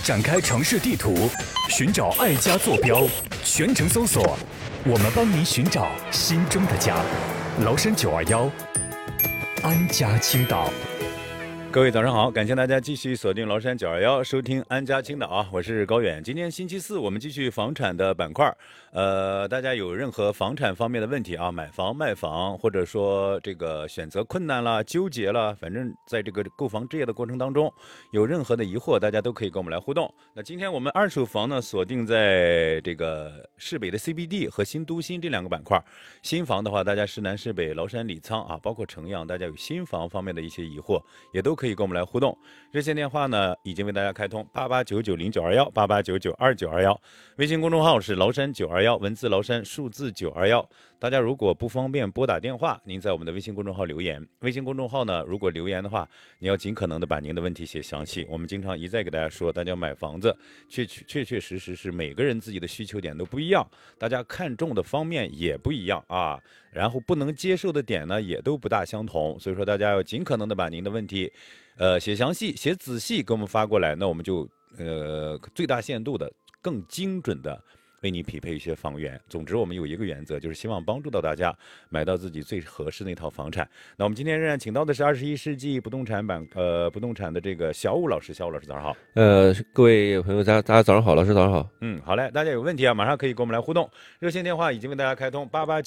展开城市地图，寻找爱家坐标，全程搜索，我们帮您寻找心中的家。崂山921，安家青岛。 各位早上好，感谢大家继续锁定崂山921，收听安家青岛啊，我是高远。今天星期四，我们继续房产的板块。大家有任何房产方面的问题啊，买房卖房，或者说这个选择困难了、纠结了，反正在这个购房置业的过程当中，有任何的疑惑，大家都可以跟我们来互动。那今天我们二手房呢，锁定在这个市北的 CBD 和新都心这两个板块。新房的话，大家市南市北、崂山、李沧啊，包括城阳，大家有新房方面的一些疑惑，也都可以跟我们来互动。热线电话呢已经为大家开通88990921，88992921。微信公众号是崂山921，文字崂山，数字921。大家如果不方便拨打电话，您在我们的微信公众号留言。微信公众号呢，如果留言的话，你要尽可能的把您的问题写详细。我们经常一再给大家说，大家买房子确实是每个人自己的需求点都不一样，大家看重的方面也不一样啊，然后不能接受的点呢也都不大相同，所以说大家要尽可能的把您的问题写详细写仔细给我们发过来，那我们就最大限度的更精准的为你匹配一些房源。总之我们有一个原则，就是希望帮助到大家买到自己最合适的那套房产。那我们今天仍然请到的是21世纪不动产的这个小武老师。小武老师早上好。 各位朋友大家早上好，老师早上好。 好嘞，大家有问题啊马上可以跟我们来互动。热线电话已经为大家开通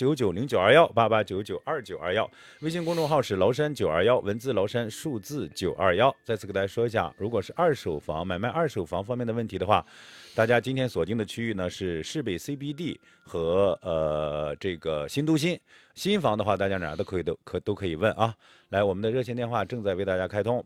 88990921，88992921。微信公众号是崂山921，文字崂山，数字921。再次给大家说一下，如果是二手房买卖二手房方面的问题的话，大家今天锁定的区域呢是市北 CBD 和这个新都心。新房的话，大家哪儿都可以问啊。来，我们的热线电话正在为大家开通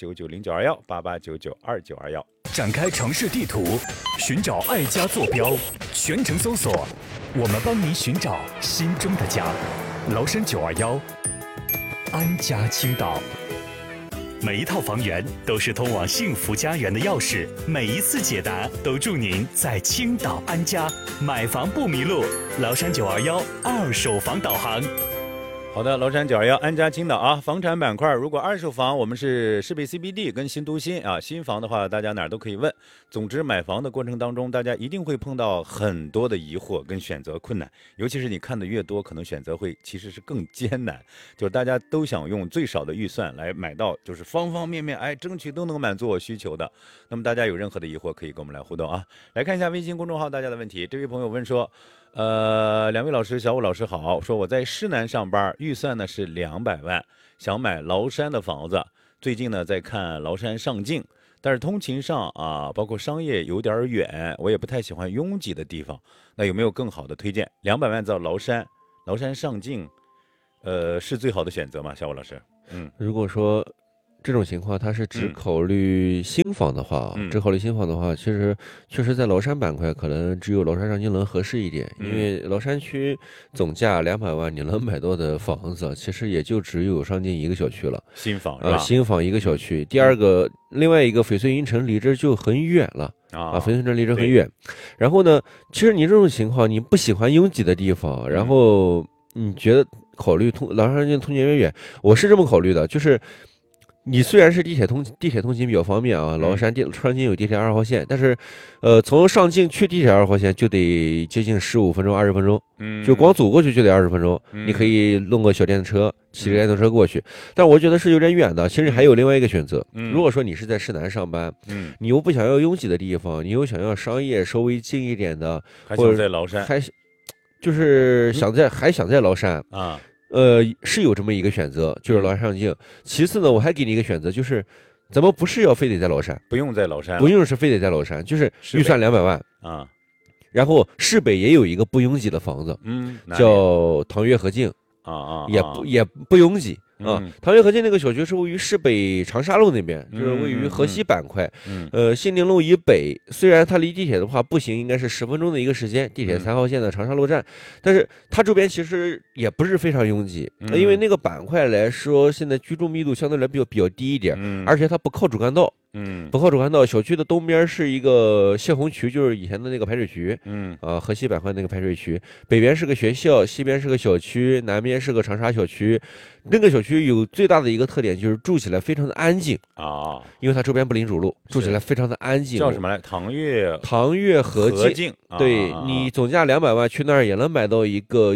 88990921，88992921。 展开城市地图，寻找爱家坐标，全程搜索，我们帮您寻找心中的家。崂山921，安家青岛。每一套房源都是通往幸福家园的钥匙，每一次解答都祝您在青岛安家，买房不迷路。崂山921二手房导航。 好的，崂山921安家青岛啊，房产板块，如果二手房我们是市北 CBD 跟新都心啊，新房的话大家哪儿都可以问。总之买房的过程当中，大家一定会碰到很多的疑惑跟选择困难，尤其是你看的越多，可能选择会其实是更艰难，就是大家都想用最少的预算来买到就是方方面面争取都能满足我需求的。那么大家有任何的疑惑可以跟我们来互动啊。来看一下微信公众号大家的问题。这位朋友问说，两位老师，小武老师好，说我在市南上班，预算呢是200万，想买崂山的房子，最近呢在看崂山上境，但是通勤上啊，包括商业有点远，我也不太喜欢拥挤的地方，那有没有更好的推荐？200万到崂山上境，是最好的选择吗？小武老师？ 如果说这种情况他是只考虑新房的话，确实在崂山板块可能只有崂山上境能合适一点，因为崂山区总价200万，你能买到的房子其实也就只有上境一个小区了， 新房是吧？ 新房一个小区。第二个，另外一个翡翠云城离这就很远了翡翠云城离这很远。然后呢，其实你这种情况，你不喜欢拥挤的地方，然后你觉得考虑崂山上境通勤越远，我是这么考虑的，就是你虽然是地铁通勤比较方便啊，崂山上境有地铁2号线，但是从上境去地铁2号线就得接近15分钟20分钟，就光走过去就得20分钟，你可以弄个小电车，骑着电动车过去，但我觉得是有点远的。其实还有另外一个选择，如果说你是在市南上班，你又不想要拥挤的地方，你又想要商业稍微近一点的， 或者在崂山， 就是还想在崂山啊。是有这么一个选择，就是崂山上境。其次呢，我还给你一个选择，就是咱们不是要非得在崂山， 不用在崂山， 不用是非得在崂山，就是预算200万啊。 然后市北也有一个不拥挤的房子，叫唐悦和境也不拥挤。唐悦和境那个小区是位于市北长沙路那边，就是位于河西板块。信陵路以北，虽然它离地铁的话步行应该是10分钟的一个时间，地铁3号线的长沙路站，但是它周边其实也不是非常拥挤，因为那个板块来说，现在居住密度相对来比较低一点，而且它不靠主干道。 本号主干道小区的东边是一个泄洪渠，就是以前的那个排水渠，河西板块那个排水渠，北边是个学校，西边是个小区，南边是个长沙小区。那个小区有最大的一个特点就是住起来非常的安静啊，因为它周边不临主路，住起来非常的安静。 叫什么来？唐悦合境。对，你总价200万去那儿也能买到一个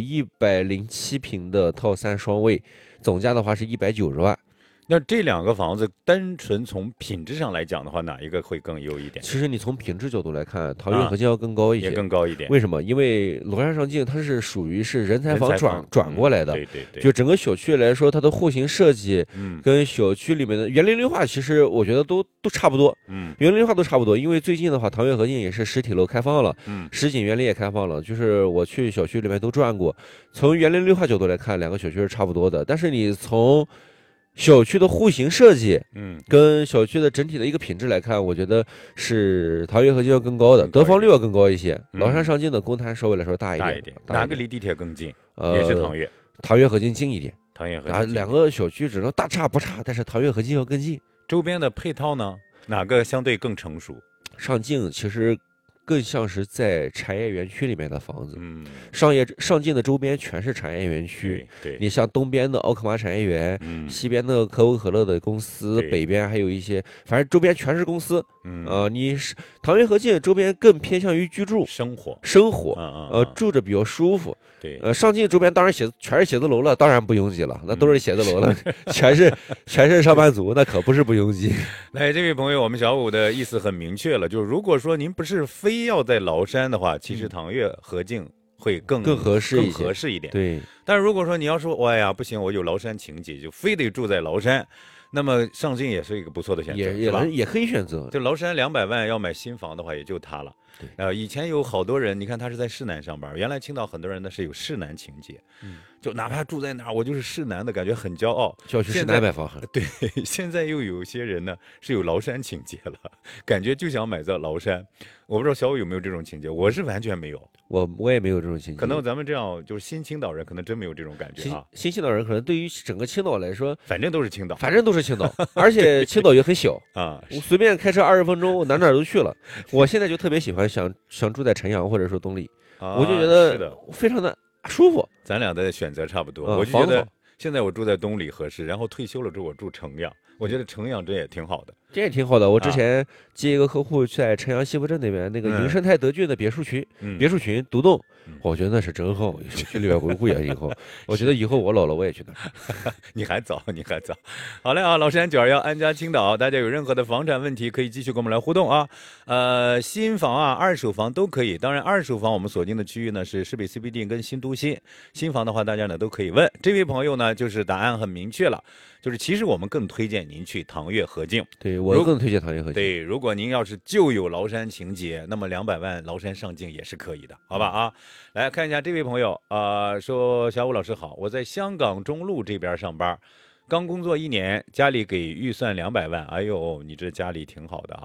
107平的套3双卫，总价的话是190万。 那这2个房子单纯从品质上来讲的话，哪一个会更优一点？ 其实你从品质角度来看，唐悦合境要更高一些， 也更高一点。 为什么？因为娄山上境它是属于是人才房转过来的， 对。 就整个小区来说，它的户型设计，跟小区里面的园林绿化，其实我觉得都差不多，园林绿化都差不多。因为最近的话，唐悦合境也是实体楼开放了，实景园林也开放了，就是我去小区里面都转过，从园林绿化角度来看，2个小区是差不多的，但是你从小区的户型设计，跟小区的整体的一个品质来看，我觉得是唐悦合境要更高的，德芳6要更高一些，崂山上境的公摊稍微来说大一点。 哪个离地铁更近？也是唐悦合境近一点。 唐悦合境 2个小区只能大差不差，但是唐悦合境要更近。 周边的配套呢？哪个相对更成熟？ 上境其实更像是在产业园区里面的房子，上境的周边全是产业园区。 对， 你像东边的奥克玛产业园，西边的可口可乐的公司，北边还有一些，反正周边全是公司。你是唐悦合境周边更偏向于居住生活， 住着比较舒服。 对， 上境周边当然全是写字楼了，当然不拥挤了，那都是写字楼了，全是上班族，那可不是不拥挤。 来，这位朋友，我们小五的意思很明确了，就是如果说您不是非要在崂山的话，其实唐悦合境会更合适一点。 对， 但是如果说你要说，哎呀，不行，我有崂山情结，就非得住在崂山，那么上境也是一个不错的选择， 也可以选择。 就崂山200万要买新房的话，也就它了。以前有好多人，你看他是在市南上班，原来青岛很多人呢是有市南情结，就哪怕住在那儿，我就是市南的感觉很骄傲， 就要去市南买房。 对，现在又有些人呢是有崂山情结了，感觉就想买在崂山。我不知道小五有没有这种情结，我是完全没有， 我也没有这种情结。 可能咱们这样就是新青岛人，可能真没有这种感觉啊。 新青岛人可能对于整个青岛来说， 反正都是青岛， 而且青岛也很小啊，我随便开车20分钟，我哪都去了。我现在就特别喜欢想住在陈阳或者说东丽，我就觉得非常的舒服。 咱俩的选择差不多，我就觉得现在我住在东丽合适，然后退休了之后我住城阳，我觉得城阳这也挺好的。 这也挺好的。我之前接一个客户在陈阳西府镇那边那个银盛泰德郡的别墅群，独栋，我觉得那是真好，小区里边维护也挺好。我觉得以后我老了我也去那儿。 你还早。好嘞啊，崂山921安家青岛，大家有任何的房产问题可以继续跟我们来互动啊。新房啊、二手房都可以。当然，二手房我们锁定的区域呢是市北 CBD 跟新都心。新房的话，大家呢都可以问。这位朋友呢，就是答案很明确了。就是其实我们更推荐您去唐悦合境， 对我更推荐唐悦合境。 对，如果您要是就有崂山情结，那么200万崂山上境也是可以的，好吧啊？来看一下这位朋友说小武老师好，我在香港中路这边上班，刚工作1年，家里给预算200万，哎呦，你这家里挺好的啊。